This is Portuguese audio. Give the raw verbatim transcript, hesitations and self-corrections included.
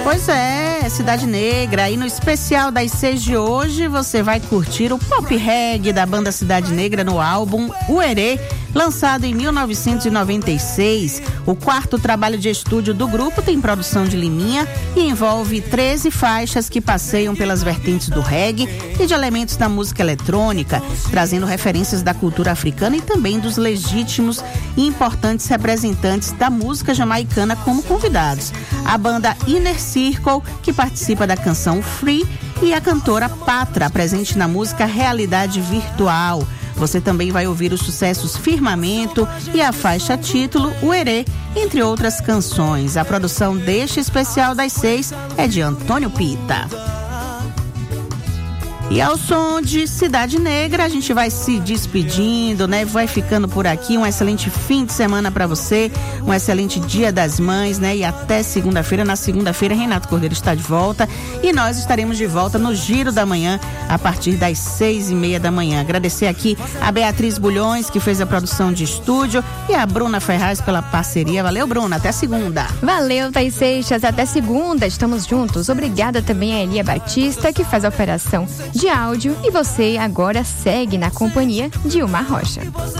Pois é, Cidade Negra. E no especial das seis de hoje, você vai curtir o pop reggae da banda Cidade Negra no álbum Uerê, lançado em mil novecentos e noventa e seis. O quarto trabalho de estúdio do grupo tem produção de Liminha e envolve treze faixas que passeiam pelas vertentes do reggae e de elementos da música eletrônica, trazendo referências da cultura africana e também dos legítimos e importantes representantes da música jamaicana como convidados. A banda Inner Circle, que participa da canção Free, e a cantora Patra, presente na música Realidade Virtual. Você também vai ouvir os sucessos Firmamento e a faixa título Uerê, entre outras canções. A produção deste especial das seis é de Antônio Pita. E ao som de Cidade Negra, a gente vai se despedindo, né? Vai ficando por aqui. Um excelente fim de semana para você, um excelente Dia das Mães, né? E até segunda-feira. Na segunda-feira, Renato Cordeiro está de volta e nós estaremos de volta no Giro da Manhã a partir das seis e meia da manhã. Agradecer aqui a Beatriz Bulhões, que fez a produção de estúdio, e a Bruna Ferraz pela parceria. Valeu, Bruna. Até segunda. Valeu, Thaís Seixas. Até segunda. Estamos juntos. Obrigada também a Elia Batista, que faz a operação de áudio, e você agora segue na companhia de Uma Rocha.